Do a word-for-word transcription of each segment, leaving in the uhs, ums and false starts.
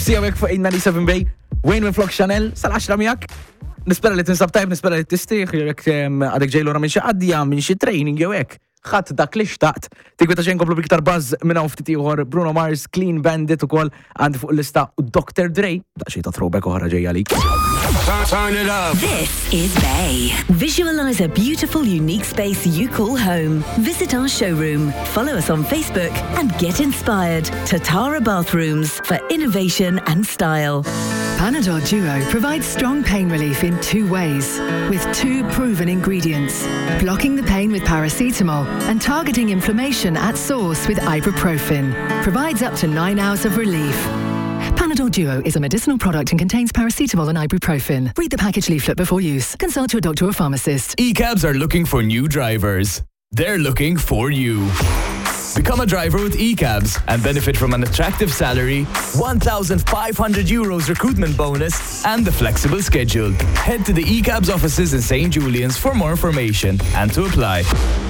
Nofsi għawek fuq ninety-seven Bay, Wayne minn Flok Chanel, sal-għaxra miegħek. Nispera li tinsab tajb, nispera li tistriħ, jek għadek ġej l-ora minn xi qaddija, minn xi training jew hekk. Ħadd dak li xtaqt. Tikwita xejn komplu biktar buzz minn hawn ftit ieħor Bruno Mars, Clean Bandit ukoll għandi fuq l-lista u doctor Dre, daqsxejn ta' throwback oħra ġejja għalik. Turn it up. This is Bay. Visualize a beautiful, unique space you call home. Visit our showroom, follow us on Facebook, and get inspired. Tatara Bathrooms for innovation and style. Panadol Duo provides strong pain relief in two ways, with two proven ingredients, blocking the pain with paracetamol and targeting inflammation at source with ibuprofen. Provides up to nine hours of relief. Panadol Duo is a medicinal product and contains paracetamol and ibuprofen. Read the package leaflet before use. Consult your doctor or pharmacist. E-cabs are looking for new drivers. They're looking for you. Become a driver with E-cabs and benefit from an attractive salary, one thousand five hundred euros recruitment bonus, and the flexible schedule. Head to the E-cabs offices in Saint Julian's for more information and to apply.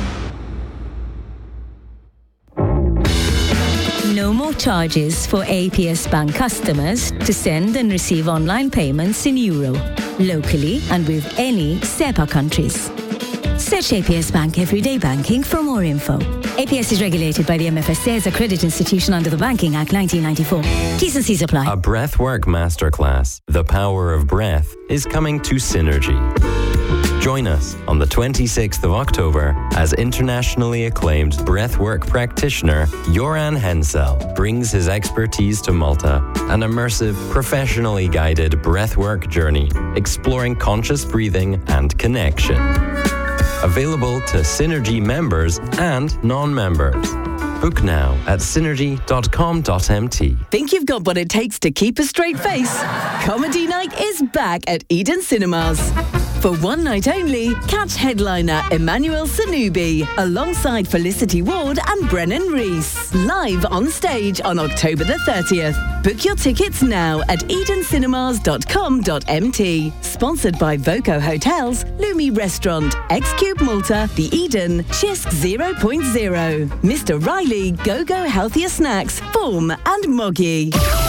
No more charges for A P S Bank customers to send and receive online payments in euro, locally and with any SEPA countries. Search A P S Bank Everyday Banking for more info. A P S is regulated by the M F S A as a credit institution under the Banking Act nineteen ninety-four. T's and C's apply. A Breathwork Masterclass, The Power of Breath, is coming to Synergy. Join us on the twenty-sixth of October as internationally acclaimed breathwork practitioner Joran Hensel brings his expertise to Malta, an immersive, professionally guided breathwork journey exploring conscious breathing and connection. Available to Synergy members and non-members. Book now at synergy dot com dot m t. Think you've got what it takes to keep a straight face? Comedy Night is back at Eden Cinemas. For one night only, catch headliner Emmanuel Sanubi alongside Felicity Ward and Brennan Reese live on stage on October the thirtieth. Book your tickets now at eden cinemas dot com dot m t. Sponsored by Voco Hotels, Lumi Restaurant, X-Cube Malta, The Eden, Chisk zero point zero, Mister Riley, Go-Go Healthier Snacks, Form and Moggy.